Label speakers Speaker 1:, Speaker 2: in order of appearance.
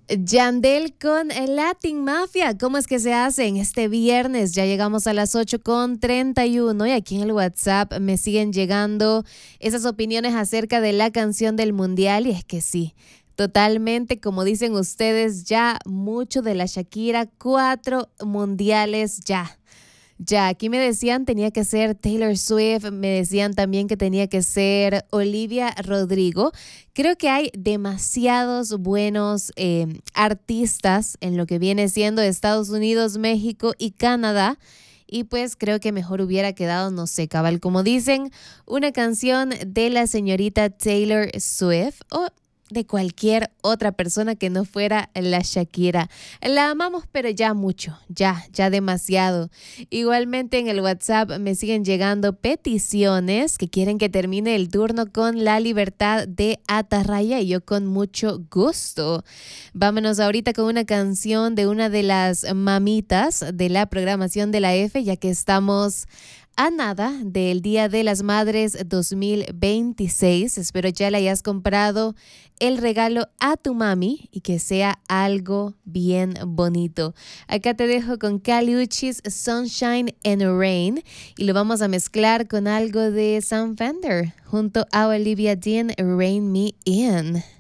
Speaker 1: Yandel con Latin Mafia. ¿Cómo es que se hacen? Este viernes ya llegamos a las 8:31 y aquí en el WhatsApp me siguen llegando esas opiniones acerca de la canción del Mundial y es que sí. Totalmente, como dicen ustedes, ya mucho de la Shakira, 4 mundiales ya. Ya, aquí me decían tenía que ser Taylor Swift, me decían también que tenía que ser Olivia Rodrigo. Creo que hay demasiados buenos artistas en lo que viene siendo Estados Unidos, México y Canadá. Y pues creo que mejor hubiera quedado, no sé, cabal, como dicen, una canción de la señorita Taylor Swift o de cualquier otra persona que no fuera la Shakira. La amamos, pero ya mucho, ya demasiado. Igualmente en el WhatsApp me siguen llegando peticiones que quieren que termine el turno con La Libertad de Atarraya y yo con mucho gusto. Vámonos ahorita con una canción de una de las mamitas de la programación de la F, ya que estamos a nada del Día de las Madres 2026. Espero ya le hayas comprado el regalo a tu mami y que sea algo bien bonito. Acá te dejo con Kali Uchis Sunshine and Rain y lo vamos a mezclar con algo de Sam Fender junto a Olivia Dean, Rain Me In.